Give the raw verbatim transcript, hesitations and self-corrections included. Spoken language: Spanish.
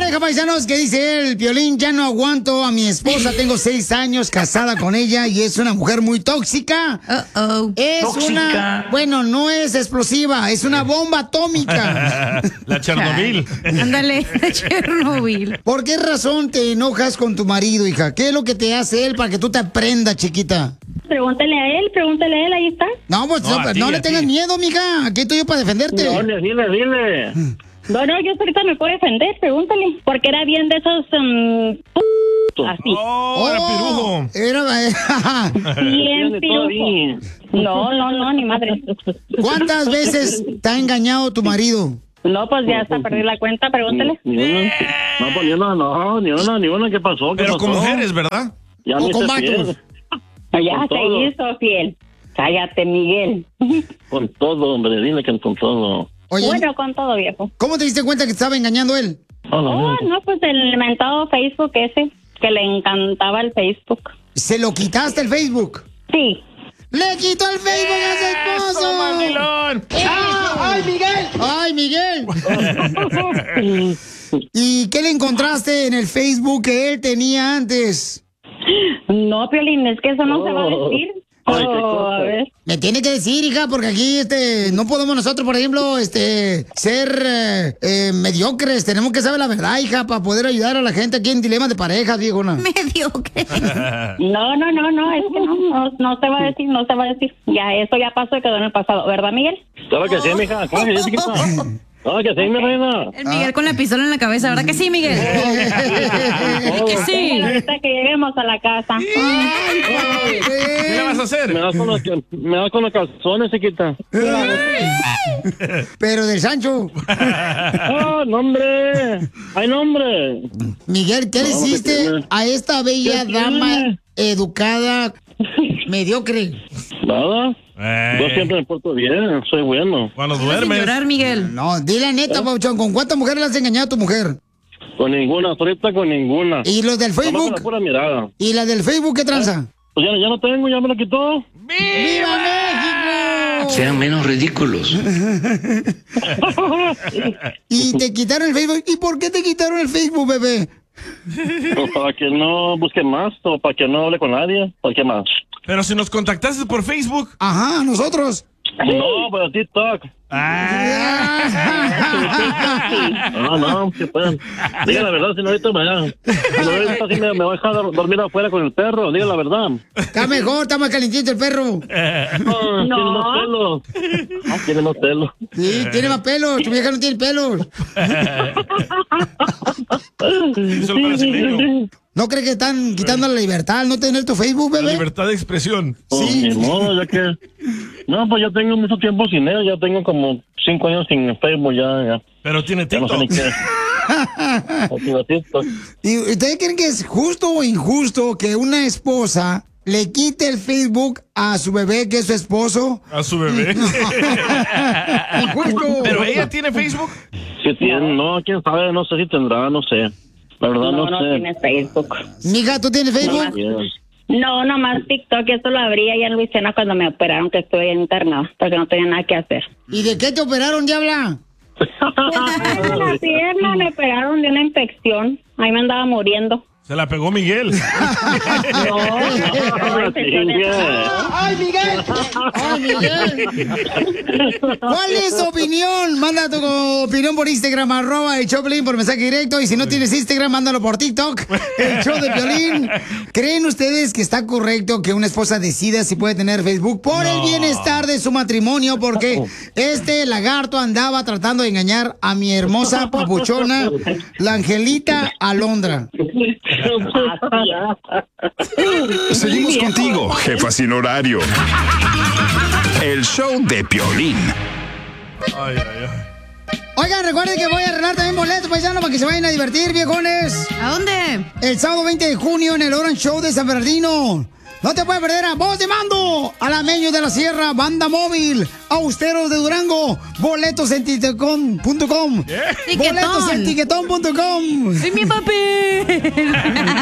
Oiga, paisanos, ¿qué dice él? Piolín, ya no aguanto a mi esposa, tengo seis años casada con ella y es una mujer muy tóxica. Uh-oh. Es Tóxica. una, bueno, no es explosiva, es una bomba atómica. La Chernobyl. Ándale, Chernobyl. ¿Por qué razón te enojas con tu marido, hija? ¿Qué es lo que te hace él para que tú te aprendas, chiquita? Pregúntale a él, pregúntale a él, ahí está. No, pues No, no, a ti, no a le ti. tengas miedo, mija. Aquí estoy yo para defenderte. No, dile, dile, dile. No, no, yo ahorita me puedo defender, pregúntale. Porque era bien de esos... um, así. Oh, era pirujo. Era, Bien Tiene pirujo. todavía. No, no, no, ni madre. ¿cuántas veces te ha engañado tu marido? No, pues ya hasta perdí la cuenta, pregúntale. Ni una. No, pues ni una, no, ni una, ni una. ¿Qué pasó? ¿Qué Pero pasó? con mujeres, ¿verdad? Ya O me con hice vatos. fiel. Ya Con se todo. hizo fiel. Cállate, Miguel. Con todo, hombre, dile que con todo. Oye, Bueno, con todo, viejo. ¿cómo te diste cuenta que te estaba engañando él? Oh, no, Oh, no, pues el inventado Facebook ese, que le encantaba el Facebook. ¿Se lo quitaste el Facebook? Sí. ¡Le quitó el Facebook a su ¡Eso, esposo! mandilón! ¡Ah! ¡Ay, Miguel! ¡Ay, Miguel! ¿Y qué le encontraste en el Facebook que él tenía antes? No, Piolín, es que eso no se va a Oh. decir. Ay, qué Oh, cosa. a ver. Me tiene que decir, hija, porque aquí este no podemos nosotros, por ejemplo, este ser eh, eh, mediocres. Tenemos que saber la verdad, hija, para poder ayudar a la gente aquí en dilemas de parejas, viejona. Mediocre. No, no, no, no, es que no, no, no se va a decir, no se va a decir. Ya, eso ya pasó y quedó en el pasado, ¿verdad, Miguel? Claro que sí, mija. Claro que sí, chiquita. Claro que sí, mi reina. El Miguel con la pistola en la cabeza, ¿verdad que sí, Miguel? que sí. Ahorita que lleguemos a la casa. ¿Qué le vas a hacer? Me das con los, me das con los calzones, chiquita. Pero del Sancho. ¡Oh, nombre! ¡Ay, nombre! Miguel, ¿qué le No, hiciste ¿qué tiene? a esta bella ¿Qué dama tiene? educada, mediocre? Nada. Eh, Yo siempre me porto bien, soy bueno. Cuando Sin duermes. llorar, Miguel. No, di la ¿Eh? neta, Pauchón, ¿con cuántas mujeres le has engañado a tu mujer? Con ninguna, ahorita con ninguna. ¿Y los del Nomás con la Facebook? pura mirada. ¿Y las del Facebook qué tranza? Pues ya, ya no tengo, ya me lo quitó. ¡Viva México! Sean menos ridículos. Y te quitaron el Facebook. ¿Y por qué te quitaron el Facebook, bebé? Pues para que no busque más, o para que no hable con nadie. ¿Para qué más? Pero si nos contactaste por Facebook. Ajá, nosotros. No, pero TikTok. Ah. No, no, que pueden. Diga la verdad, si no ahorita me, no, ahorita sí me, me voy a dejar dor- dormir afuera con el perro. Diga la verdad. Está mejor, está más calentito el perro. Ah, Tiene más pelos. Ah, Tiene más pelos. Sí, tiene más pelos. Tu vieja no tiene pelos. Hizo el brasileño. ¿No crees que están quitando la libertad al no tener tu Facebook, La bebé? libertad de expresión. Pues, Sí. ni modo, ya que... No, pues ya tengo mucho tiempo sin él. Ya tengo como cinco años sin Facebook. Ya, ya. Pero tiene Ya no sé ni TikTok. qué. Así de TikTok. ¿Y ustedes creen que es justo o injusto que una esposa le quite el Facebook a su bebé, que es su esposo? A su bebé. Injusto. Pero ella tiene Facebook. Si tiene, no, quién sabe, no sé si tendrá, no sé. La verdad no, No, no sé. tienes Facebook. Mija, ¿tú tienes Facebook? Yes. No, nomás TikTok, eso lo abrí allá en Luisiana cuando me operaron, que estuve internada, porque no tenía nada que hacer. ¿Y de qué te operaron, diabla? En la pierna me operaron de una infección, ahí me andaba muriendo. Se la pegó Miguel. No, ¡Ay, Miguel! ¡Ay, Miguel! ¿Cuál es tu opinión? Manda tu opinión por Instagram, arroba el Choplin por mensaje directo. Y si no tienes Instagram, mándalo por TikTok, el show de Piolín. ¿Creen ustedes que está correcto que una esposa decida si puede tener Facebook por el No. bienestar de su matrimonio? Porque este lagarto andaba tratando de engañar a mi hermosa papuchona, la Angelita Alondra. Seguimos contigo, jefa sin horario. El show de Piolín. Ay, ay, ay. Oigan, recuerden que voy a arreglar también boletos, paisanos, para que se vayan a divertir, viejones. ¿A dónde? El sábado veinte de junio en el Orange Show de San Bernardino. No te puedes perder a Voz de Mando, Alameños de la Sierra, Banda Móvil, Austeros de Durango, boletos en tiquetón punto com. Tiquetón. Boletos en tiquetón punto com. ¡Soy mi papi!